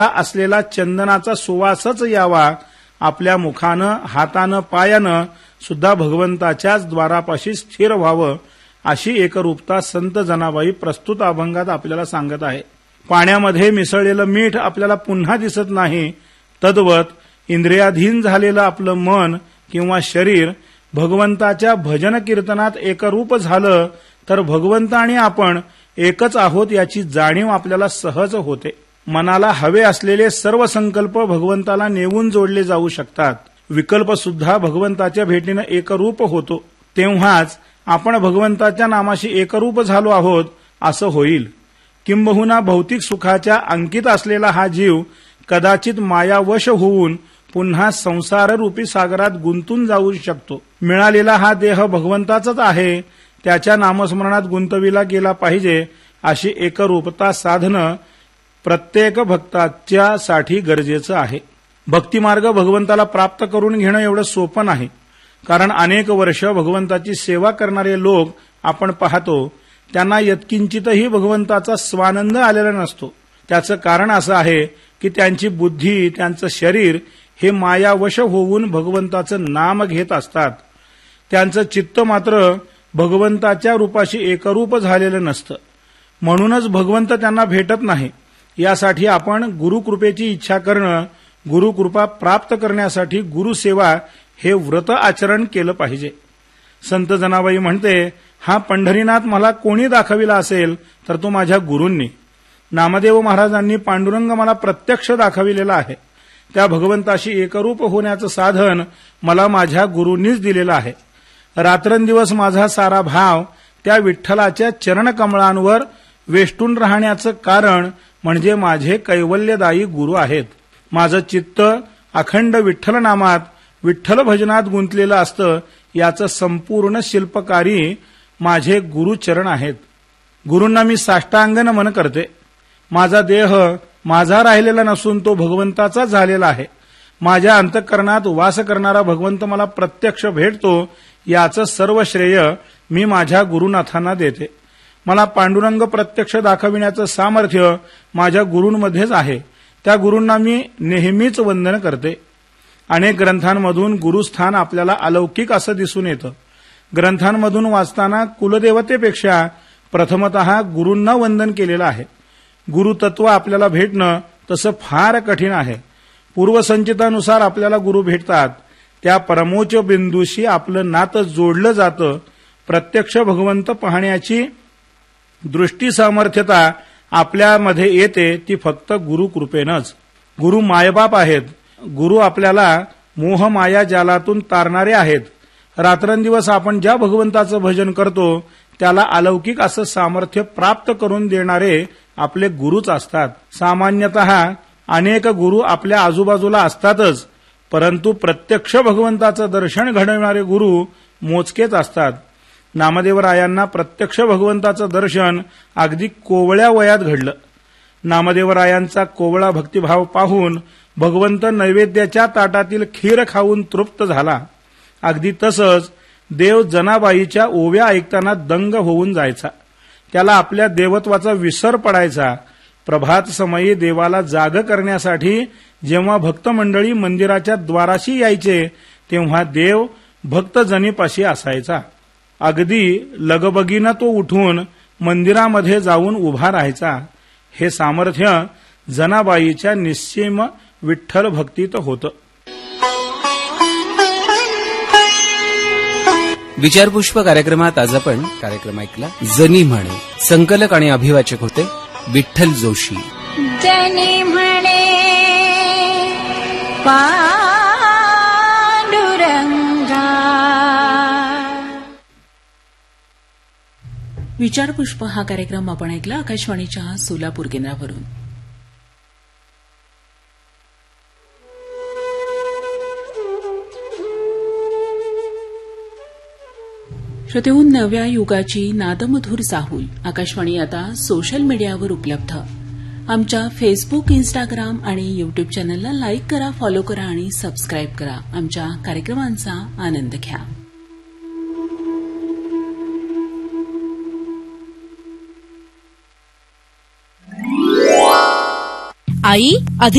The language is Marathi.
असलेला चंदनाचा सुवासच यावा, आपल्या मुखानं, हातानं, पायानं सुद्धा भगवंताच्याच द्वारापाशी स्थिर व्हावं, अशी एकरूपता संत जनाबाई प्रस्तुत अभंगात आपल्याला सांगत आहे. पाण्यामध्ये मिसळलेलं मीठ आपल्याला पुन्हा दिसत नाही, तद्वत इंद्रियाधीन झालेलं आपलं मन किंवा शरीर भगवंताच्या भजन कीर्तनात एकरूप झालं तर भगवंत आणि आपण एकच आहोत याची जाणीव आपल्याला सहज होते. मनाला हवे असलेले सर्व संकल्प भगवंताला नेऊन जोडले जाऊ शकतात. विकल्प सुद्धा भगवंताच्या भेटीनं एकरूप होतो. तेव्हाच आपण भगवंताच्या नामाशी एकरूप झालो आहोत असं होईल. किंबहुना भौतिक सुखाच्या अंकित असलेला हा जीव कदाचित मायावश होऊन पुन्हा संसाररूपी सागरात गुंतून जाऊ शकतो. मिळालेला हा देह भगवंताचाच आहे, त्याच्या नामस्मरणात गुंतविला गेला पाहिजे, अशी एकरूपता साधनं प्रत्येक भक्ताच्यासाठी गरजेचं आहे. भक्तिमार्ग भगवंताला प्राप्त करून घेणं एवढं सोपं नाही. कारण अनेक वर्ष भगवंताची सेवा करणारे लोक आपण पाहतो, त्यांना यत्किंचितही भगवंताचा स्वानंद आलेला नसतो. त्याचं कारण असं आहे की त्यांची बुद्धी, त्यांचं शरीर हे मायावश होऊन भगवंताचं नाम घेत असतात. त्यांचं चित्त मात्र भगवंताच्या रूपाशी एकरूप झालेलं नसतं. म्हणूनच भगवंत त्यांना भेटत नाही. यासाठी आपण गुरुकृपेची इच्छा करणं, गुरुकृपा प्राप्त करण्यासाठी गुरुसेवा हे व्रत आचरण केलं पाहिजे. संत जनाबाई म्हणते, हा पंढरीनाथ मला कोणी दाखविला असेल तर तो माझ्या गुरूंनी. नामदेव महाराजांनी पांडुरंग मला प्रत्यक्ष दाखविलेला आहे. त्या भगवंताशी एकरूप होण्याचं साधन मला माझ्या गुरूंनीच दिलेलं आहे. रात्रंदिवस माझा सारा भाव त्या विठ्ठलाच्या चरणकमळांवर वेष्टून राहण्याचं कारण म्हणजे माझे कैवल्यदायी गुरु आहेत. माझं चित्त अखंड विठ्ठल नामात, विठ्ठल भजनात गुंतलेलं असतं. याचं संपूर्ण शिल्पकारी माझे गुरुचरण आहेत. गुरूंना मी साष्टांग नमन करते. माझा देह माझा राहिलेला नसून तो भगवंताचा झालेला आहे. माझ्या अंतःकरणात वास करणारा भगवंत मला प्रत्यक्ष भेटतो. याचं सर्व श्रेय मी माझ्या गुरुनाथांना देते. मला पांडुरंग प्रत्यक्ष दाखविण्याचं सामर्थ्य माझ्या गुरूंमध्येच आहे. त्या गुरूंना मी नेहमीच वंदन करते. अनेक ग्रंथांमधून गुरुस्थान आपल्याला अलौकिक असं दिसून येतं. ग्रंथांमधून वाचताना कुलदेवतेपेक्षा प्रथमतः गुरूंना वंदन केलेलं आहे. गुरुतत्व आपल्याला भेटणं तसं फार कठीण आहे. पूर्वसंचितानुसार आपल्याला गुरु भेटतात. त्या परमोच्च बिंदूशी आपलं नातं जोडलं जातं. प्रत्यक्ष भगवंत पाहण्याची दृष्टी सामर्थ्यता आपल्यामध्ये येते ती फक्त गुरुकृपेनंच. गुरु मायबाप आहेत. गुरु आपल्याला मोहमाया जालातून तारणारे आहेत. रात्रंदिवस आपण ज्या भगवंताचं भजन करतो त्याला अलौकिक असं सामर्थ्य प्राप्त करून देणारे आपले गुरुच असतात. सामान्यतः अनेक गुरु आपल्या आजूबाजूला असतातच, परंतु प्रत्यक्ष भगवंताचं दर्शन घडवणारे गुरु मोजकेच असतात. नामदेवरायांना प्रत्यक्ष भगवंताचं दर्शन अगदी कोवळ्या वयात घडलं. नामदेवरायांचा कोवळा भक्तिभाव पाहून भगवंत नैवेद्याच्या ताटातील खीर खाऊन तृप्त झाला. अगदी तसंच देव जनाबाईच्या ओव्या ऐकताना दंग होऊन जायचा. त्याला आपल्या देवत्वाचा विसर पडायचा. प्रभात समयी देवाला जाग करण्यासाठी जेव्हा भक्त मंडळी मंदिराच्या द्वाराशी यायचे तेव्हा देव भक्तजनीपाशी असायचा. अगदी लगबगीनं तो उठून मंदिरामध्ये जाऊन उभा राहायचा. हे सामर्थ्य जनाबाईच्या निश्चिम विठ्ठल भक्तीत होतं. विचारपुष्प कार्यक्रमात आज आपण कार्यक्रम ऐकला जनी म्हणे. संकलक आणि अभिवाचक होते विठ्ठल जोशी. जनी म्हणे पांडुरंगा. विचारपुष्प हा कार्यक्रम आपण ऐकला आकाशवाणीच्या सोलापूर केंद्रावरून. श्रोतेहून नव्या युगाची नादमधुर चाहूल आकाशवाणी आता सोशल मीडियावर उपलब्ध. आमच्या फेसबुक, इंस्टाग्राम आणि युट्यूब चॅनलला लाईक करा, फॉलो करा आणि सबस्क्राईब करा. आमच्या कार्यक्रमांचा आनंद घ्या. आई